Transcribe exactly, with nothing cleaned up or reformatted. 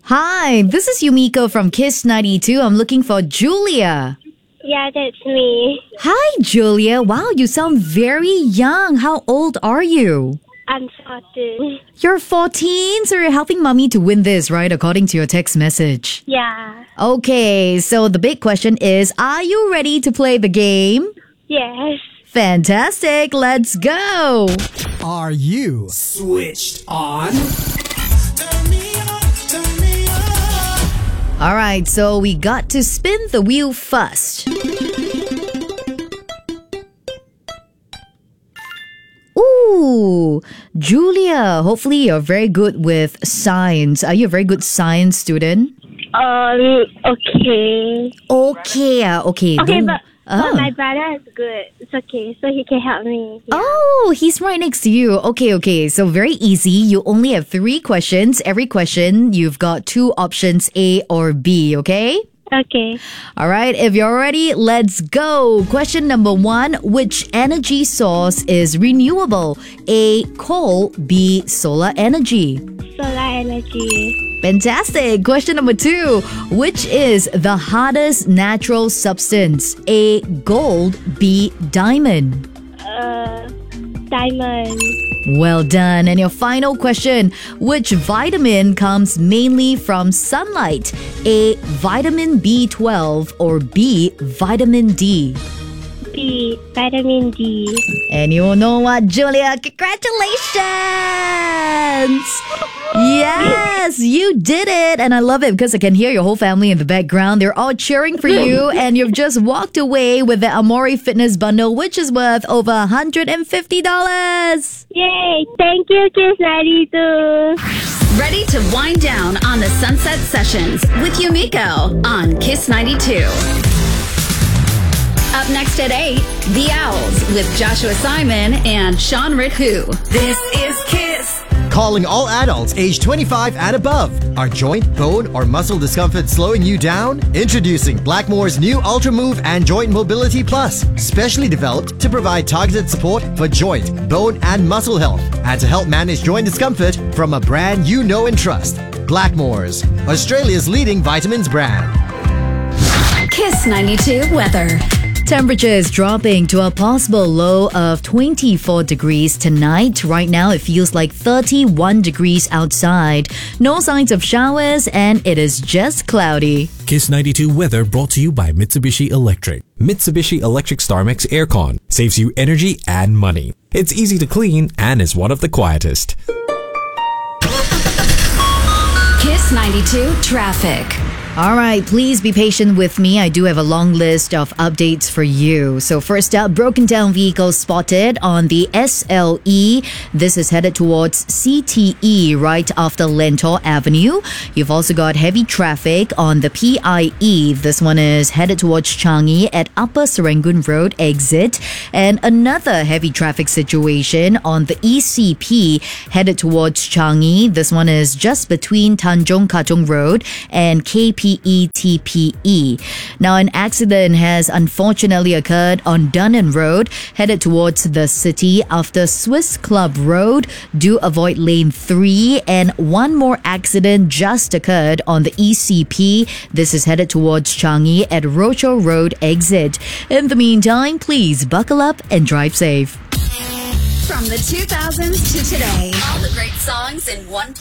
Hi, this is Yumiko from Kiss ninety-two. I'm looking for Julia. Yeah, that's me. Hi, Julia. Wow, you sound very young. How old are you? I'm fourteen. You're fourteen, so you're helping mommy to win this, right? According to your text message. Yeah. Okay, so the big question is, are you ready to play the game? Yes. Fantastic. Let's go. Are you switched on? All right, so we got to spin the wheel first. Ooh, Julia, hopefully you're very good with science. Are you a very good science student? Um, okay. Okay, ah, okay. Okay, don't- but, Oh. but my brother is good. It's okay, so he can help me. Yeah. Oh, he's right next to you. Okay, okay. So very easy. You only have three questions. Every question, you've got two options, A or B, okay? Okay. All right, if you're ready, let's go. Question number one, which energy source is renewable? A, coal, B, solar energy. Solar energy. Fantastic. Question number two, which is the hardest natural substance? A, gold, B, diamond. Uh, diamond. Well done. And your final question, which vitamin comes mainly from sunlight? A, vitamin B twelve or B, vitamin D? B. Vitamin D. And you know what, Julia? Congratulations! Yes, you did it. And I love it because I can hear your whole family in the background. They're all cheering for you. And you've just walked away with the Amore Fitness Bundle, which is worth over one hundred fifty dollars. Yay! Thank you, Kiss ninety-two. Ready to wind down on the Sunset Sessions with Yumiko on Kiss ninety-two. Up next at eight, The Owls with Joshua Simon and Sean Rithu. This is Kiss. Calling all adults aged twenty-five and above. Are joint, bone, or muscle discomfort slowing you down? Introducing Blackmore's new Ultra Move and Joint Mobility Plus, specially developed to provide targeted support for joint, bone, and muscle health, and to help manage joint discomfort from a brand you know and trust. Blackmore's, Australia's leading vitamins brand. Kiss ninety-two weather. Temperatures dropping to a possible low of twenty-four degrees tonight. Right now, it feels like thirty-one degrees outside. No signs of showers, and it is just cloudy. Kiss ninety-two weather brought to you by Mitsubishi Electric. Mitsubishi Electric StarMax Aircon saves you energy and money. It's easy to clean and is one of the quietest. Kiss ninety-two traffic. All right, please be patient with me. I do have a long list of updates for you. So first up, broken down vehicles spotted on the S L E. This is headed towards C T E right after Lentor Avenue. You've also got heavy traffic on the P I E. This one is headed towards Changi at Upper Serangoon Road exit. And another heavy traffic situation on the E C P headed towards Changi. This one is just between Tanjong Katong Road and K P E T P E. Now, an accident has unfortunately occurred on Dunnan Road, headed towards the city after Swiss Club Road. Do avoid lane three. And one more accident just occurred on the E C P. This is headed towards Changi at Rochor Road exit. In the meantime, please buckle up and drive safe. From the two thousands to today, all the great songs in one place.